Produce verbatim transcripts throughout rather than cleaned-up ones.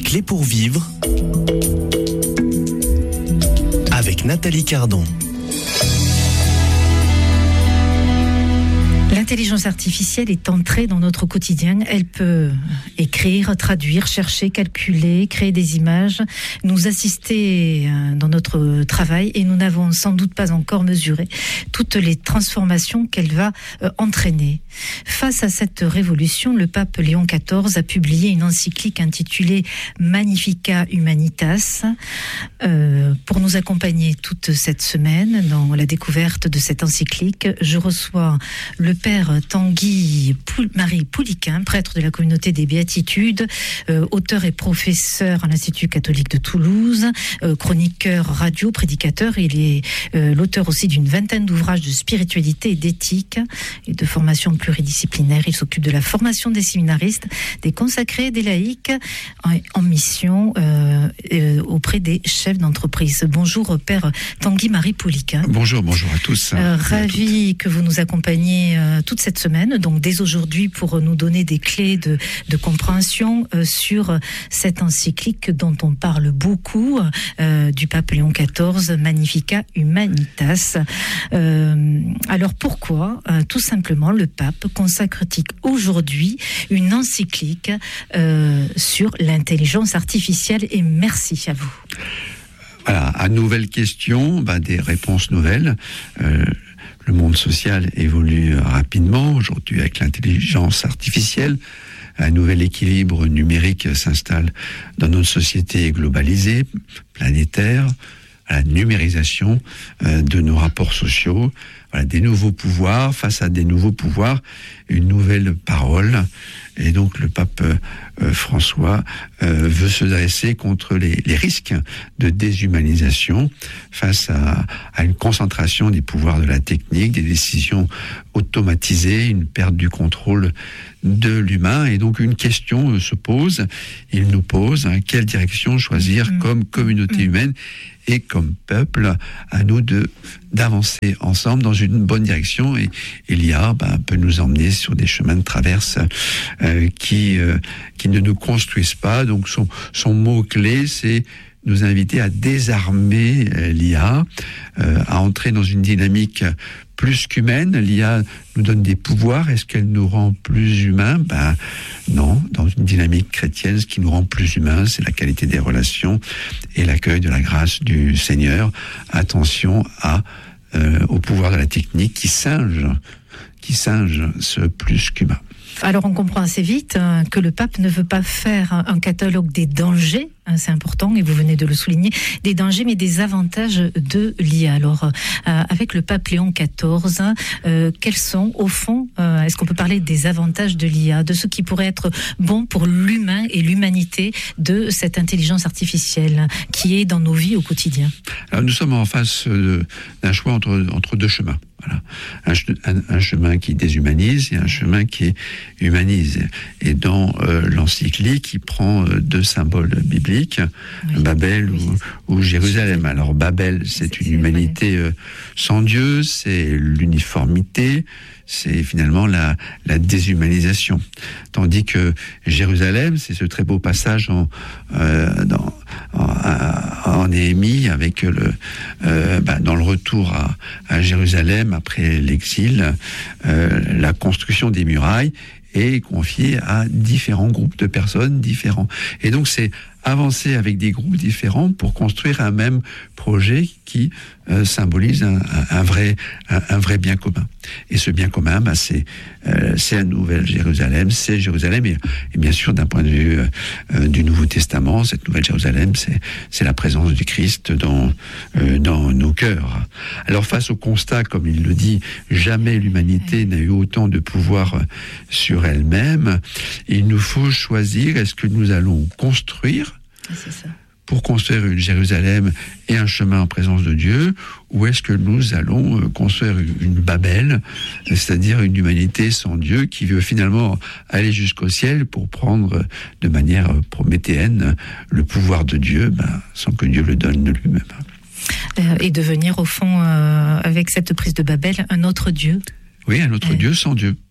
clés pour vivre avec Nathalie Cardon. L'intelligence artificielle est entrée dans notre quotidien. Elle peut écrire, traduire, chercher, calculer, créer des images, nous assister dans notre travail et nous n'avons sans doute pas encore mesuré toutes les transformations qu'elle va entraîner. Face à cette révolution, le pape Léon quatorze a publié une encyclique intitulée Magnificat Humanitas. Euh, pour nous accompagner toute cette semaine dans la découverte de cette encyclique, je reçois le père Tanguy Marie Pouliquin, prêtre de la communauté des Béatitudes, euh, auteur et professeur à l'Institut catholique de Toulouse, euh, chroniqueur radio, prédicateur. Il est euh, l'auteur aussi d'une vingtaine d'ouvrages de spiritualité et d'éthique et de formation pluridisciplinaire. Il s'occupe de la formation des séminaristes, des consacrés, des laïcs en, en mission euh, euh, auprès des chefs d'entreprise. Bonjour père Tanguy Marie Pouliquin. Bonjour, bonjour à tous. Euh, ravi que vous nous accompagniez euh, toute cette semaine, donc dès aujourd'hui, pour nous donner des clés de, de compréhension euh, sur cette encyclique dont on parle beaucoup, euh, du pape Léon quatorze, Magnificat Humanitas. Euh, alors pourquoi, euh, tout simplement, le pape consacre-t-il aujourd'hui une encyclique euh, sur l'intelligence artificielle? Et merci à vous. Voilà, à nouvelles questions, bah, des réponses nouvelles. Euh, Le monde social évolue rapidement aujourd'hui avec l'intelligence artificielle. Un nouvel équilibre numérique s'installe dans notre société globalisée, planétaire. La numérisation euh, de nos rapports sociaux, voilà, des nouveaux pouvoirs, face à des nouveaux pouvoirs, une nouvelle parole. Et donc le pape euh, François euh, veut se dresser contre les, les risques de déshumanisation face à, à une concentration des pouvoirs de la technique, des décisions automatisées, une perte du contrôle de l'humain. Et donc une question euh, se pose, il nous pose, hein, quelle direction choisir mmh. comme communauté mmh. humaine et comme peuple, à nous de d'avancer ensemble dans une bonne direction. Et, et l'I A bah, peut nous emmener sur des chemins de traverse euh, qui euh, qui ne nous construisent pas. Donc son son mot clé, c'est nous inviter à désarmer euh, l'I A, euh, à entrer dans une dynamique plus qu'humaine. L'I A nous donne des pouvoirs. Est-ce qu'elle nous rend plus humains? Ben non. Dans une dynamique chrétienne, ce qui nous rend plus humains, c'est la qualité des relations et l'accueil de la grâce du Seigneur. Attention à euh, au pouvoir de la technique qui singe, qui singe ce plus qu'humain. Alors on comprend assez vite hein, que le pape ne veut pas faire un catalogue des dangers, hein, c'est important et vous venez de le souligner, des dangers mais des avantages de l'I A. Alors euh, avec le pape Léon quatorze, euh, quels sont au fond, euh, est-ce qu'on peut parler des avantages de l'I A, de ce qui pourrait être bon pour l'humain et l'humanité de cette intelligence artificielle qui est dans nos vies au quotidien? Alors nous sommes en face de, d'un choix entre, entre deux chemins. Voilà. Un, un, un chemin qui déshumanise et un chemin qui humanise. Et dans euh, l'encyclique, il prend euh, deux symboles bibliques, oui. Babel oui. ou, ou Jérusalem. Alors Babel, c'est, c'est une humanité euh, sans Dieu, c'est l'uniformité, c'est finalement la, la déshumanisation. Tandis que Jérusalem, c'est ce très beau passage en, euh, dans, en, en Néhémie, avec le, euh, bah, dans le retour à, à Jérusalem après l'exil, euh, la construction des murailles est confiée à différents groupes de personnes différents. Et donc c'est avancer avec des groupes différents pour construire un même projet qui euh, symbolise un, un, un, vrai, un, un vrai bien commun. Et ce bien commun, bah, c'est, euh, c'est la nouvelle Jérusalem, c'est Jérusalem. Et, et bien sûr, d'un point de vue euh, du Nouveau Testament, cette nouvelle Jérusalem, c'est, c'est la présence du Christ dans, euh, dans nos cœurs. Alors face au constat, comme il le dit, jamais l'humanité n'a eu autant de pouvoir sur elle-même, il nous faut choisir, est-ce que nous allons construire C'est ça. pour construire une Jérusalem et un chemin en présence de Dieu, ou est-ce que nous allons construire une Babel, c'est-à-dire une humanité sans Dieu qui veut finalement aller jusqu'au ciel pour prendre de manière prométhéenne le pouvoir de Dieu, ben, sans que Dieu le donne de lui-même. Euh, et devenir au fond, euh, avec cette prise de Babel, un autre Dieu. Oui, un autre euh... Dieu sans Dieu.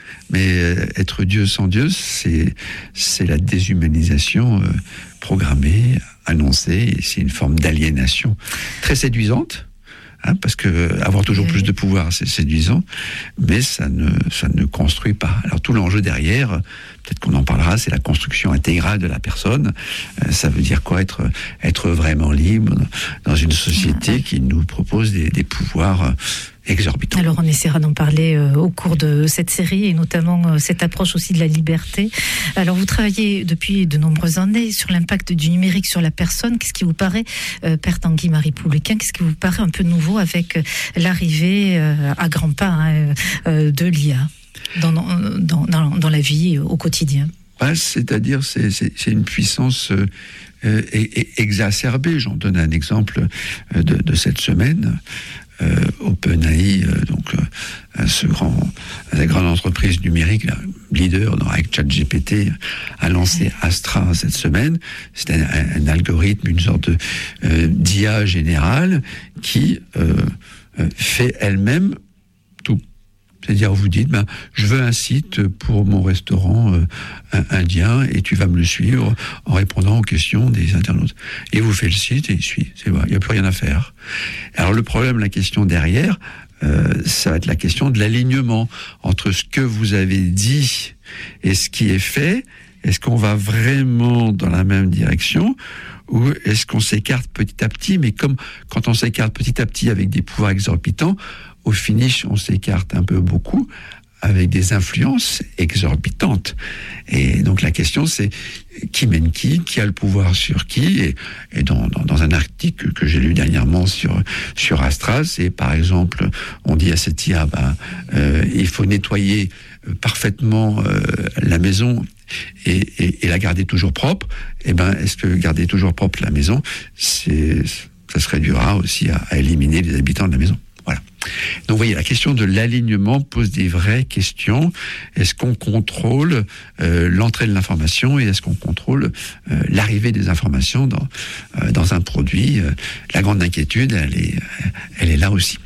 Mais euh, être Dieu sans Dieu, c'est, c'est la déshumanisation euh, programmée, annoncée, et c'est une forme d'aliénation très séduisante. Hein, parce que avoir toujours oui. plus de pouvoir, c'est séduisant, mais ça ne, ça ne construit pas. Alors tout l'enjeu derrière, peut-être qu'on en parlera, c'est la construction intégrale de la personne. Euh, ça veut dire quoi, être, être vraiment libre dans une société oui. qui nous propose des, des pouvoirs exorbitant. Alors on essaiera d'en parler euh, au cours de cette série et notamment euh, cette approche aussi de la liberté. Alors vous travaillez depuis de nombreuses années sur l'impact du numérique sur la personne. Qu'est-ce qui vous paraît, euh, Père Tanguy-Marie Poulequin, qu'est-ce qui vous paraît un peu nouveau avec euh, l'arrivée euh, à grands pas hein, euh, de l'I A dans, dans, dans, dans la vie euh, au quotidien? Ouais, c'est-à-dire c'est, c'est, c'est une puissance euh, euh, exacerbée. J'en donne un exemple euh, de, de cette semaine. Euh, OpenAI, euh, donc euh, ce grand, la grande entreprise numérique, la leader dans, avec ChatGPT, a lancé Astra cette semaine. C'est un, un, un algorithme, une sorte de, euh, d'I A générale qui euh, euh, fait elle-même tout. C'est-à-dire, vous dites, ben, je veux un site pour mon restaurant euh, indien et tu vas me le suivre en répondant aux questions des internautes. Et vous faites le site et il suit. C'est vrai, il n'y a plus rien à faire. Alors, le problème, la question derrière, euh, ça va être la question de l'alignement entre ce que vous avez dit et ce qui est fait. Est-ce qu'on va vraiment dans la même direction ou est-ce qu'on s'écarte petit à petit? Mais comme quand on s'écarte petit à petit avec des pouvoirs exorbitants, au finish, on s'écarte un peu beaucoup avec des influences exorbitantes. Et donc la question, c'est qui mène qui, qui a le pouvoir sur qui. Et, et dans, dans, dans un article que j'ai lu dernièrement sur, sur Astra, c'est par exemple, on dit à cette I A, bah, euh, il faut nettoyer parfaitement euh, la maison et, et, et la garder toujours propre. Et ben, est-ce que garder toujours propre la maison, c'est, ça se réduira aussi à, à éliminer les habitants de la maison? Voilà. Donc, vous voyez, la question de l'alignement pose des vraies questions. Est-ce qu'on contrôle euh, l'entrée de l'information et est-ce qu'on contrôle euh, l'arrivée des informations dans, euh, dans un produit? euh, La grande inquiétude, elle est, elle est là aussi.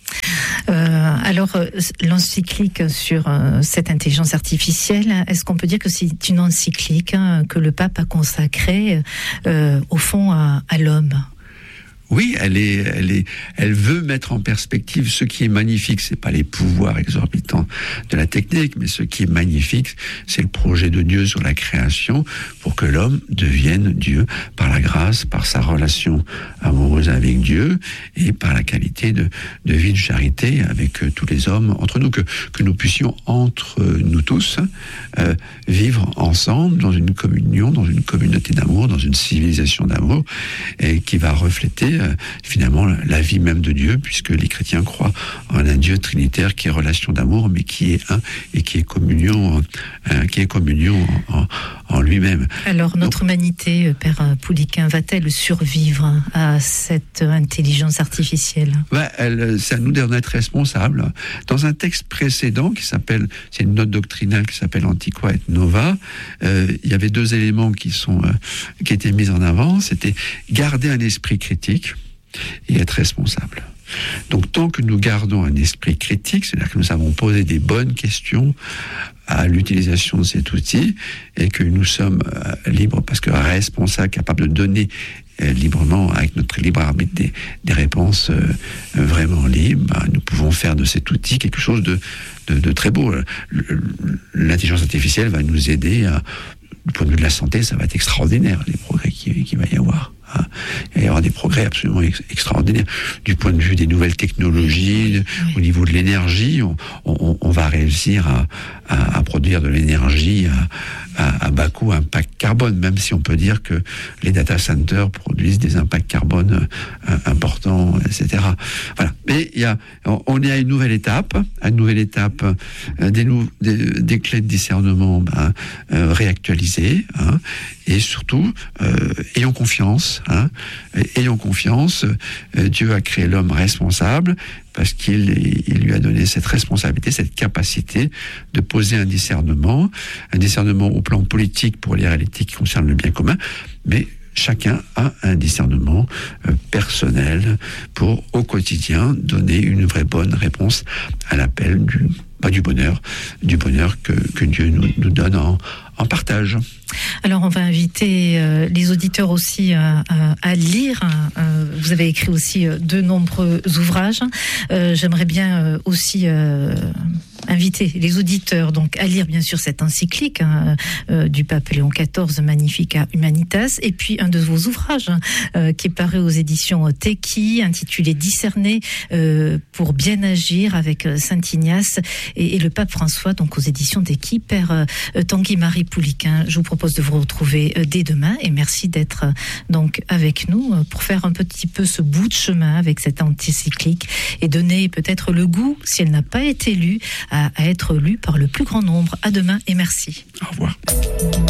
Euh, alors, l'encyclique sur euh, cette intelligence artificielle, est-ce qu'on peut dire que c'est une encyclique hein, que le pape a consacrée euh, au fond à, à l'homme? Oui, elle est, elle est, elle veut mettre en perspective ce qui est magnifique. C'est pas les pouvoirs exorbitants de la technique, mais ce qui est magnifique, c'est le projet de Dieu sur la création pour que l'homme devienne Dieu par la grâce, par sa relation amoureuse avec Dieu et par la qualité de, de vie de charité avec euh, tous les hommes entre nous, que, que nous puissions entre nous tous euh, vivre ensemble dans une communion, dans une communauté d'amour, dans une civilisation d'amour et qui va refléter finalement la vie même de Dieu, puisque les chrétiens croient en un Dieu trinitaire qui est relation d'amour, mais qui est un et qui est communion, euh, qui est communion en, en, en lui-même. Alors notre Donc, humanité, Père Poulequin, va-t-elle survivre à cette intelligence artificielle? bah, elle, c'est à nous d'en être responsables. Dans un texte précédent qui s'appelle, c'est une note doctrinale qui s'appelle Antiqua et Nova, euh, il y avait deux éléments qui sont euh, qui étaient mis en avant. C'était garder un esprit critique et être responsable. Donc tant que nous gardons un esprit critique, c'est-à-dire que nous avons posé des bonnes questions à l'utilisation de cet outil et que nous sommes euh, libres parce que responsables, capables de donner euh, librement, avec notre libre arbitre, des, des réponses euh, vraiment libres, bah, nous pouvons faire de cet outil quelque chose de, de, de très beau. L'intelligence artificielle va nous aider à, du point de vue de la santé, ça va être extraordinaire, les progrès qu'il qui va y avoir. Hein. Il va y avoir des progrès absolument ex- extraordinaires. Du point de vue des nouvelles technologies, oui. Au niveau de l'énergie, on, on, on va réussir à, à, à produire de l'énergie à, à, à bas coût, impact carbone, même si on peut dire que les data centers produisent des impacts carbone euh, importants, et cetera. Voilà. Mais il y a, on est à une nouvelle étape, à une nouvelle étape, euh, des, nou- des, des clés de discernement ben, euh, réactualisées, hein, et surtout, euh, ayons confiance. Hein, ayons confiance. Euh, Dieu a créé l'homme responsable parce qu'il il lui a donné cette responsabilité, cette capacité de poser un discernement, un discernement au plan politique pour les réalités qui concernent le bien commun, mais chacun a un discernement euh, personnel pour, au quotidien, donner une vraie bonne réponse à l'appel du bah, du bonheur, du bonheur que, que Dieu nous, nous donne en, en partage. Alors on va inviter euh, les auditeurs aussi à, à, à lire. Euh, vous avez écrit aussi euh, de nombreux ouvrages. Euh, j'aimerais bien euh, aussi euh, inviter les auditeurs donc à lire bien sûr cette encyclique hein, euh, du pape Léon quatorze, Magnificat Humanitas, et puis un de vos ouvrages hein, euh, qui est paru aux éditions Teki, intitulé Discerner euh, pour bien agir, avec Saint Ignace et, et le pape François, donc aux éditions Teki. Père euh, Tanguy-Marie Pouliquen, je vous propose de vous retrouver euh, dès demain, et merci d'être euh, donc avec nous euh, pour faire un petit peu ce bout de chemin avec cette encyclique et donner peut-être le goût, si elle n'a pas été lue, à, à être lue par le plus grand nombre. À demain et merci. Au revoir.